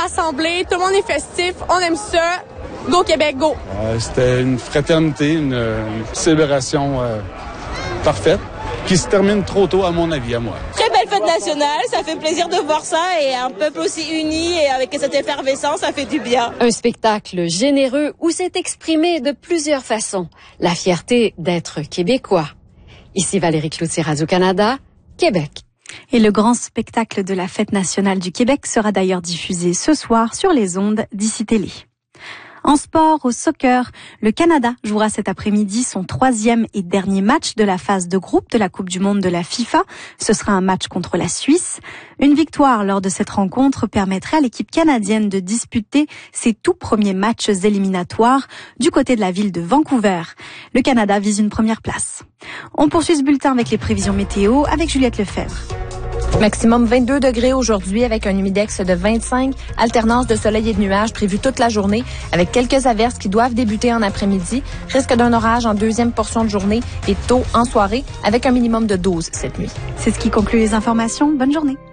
rassemblés, tout le monde est festif, on aime ça. Go Québec, go! C'était une fraternité, une célébration parfaite qui se termine trop tôt à mon avis, à moi. Très belle fête nationale, ça fait plaisir de voir ça et un peuple aussi uni et avec cette effervescence, ça fait du bien. Un spectacle généreux où s'est exprimé de plusieurs façons la fierté d'être québécois. Ici Valérie Cloutier, Radio-Canada, Québec. Et le grand spectacle de la Fête nationale du Québec sera d'ailleurs diffusé ce soir sur les ondes d'ICI Télé. En sport, au soccer, le Canada jouera cet après-midi son 3e et dernier match de la phase de groupe de la Coupe du Monde de la FIFA. Ce sera un match contre la Suisse. Une victoire lors de cette rencontre permettrait à l'équipe canadienne de disputer ses tout premiers matchs éliminatoires du côté de la ville de Vancouver. Le Canada vise une première place. On poursuit ce bulletin avec les prévisions météo avec Juliette Lefebvre. Maximum 22 degrés aujourd'hui avec un humidex de 25, alternance de soleil et de nuages prévue toute la journée avec quelques averses qui doivent débuter en après-midi, risque d'un orage en deuxième portion de journée et tôt en soirée avec un minimum de 12 cette nuit. C'est ce qui conclut les informations. Bonne journée.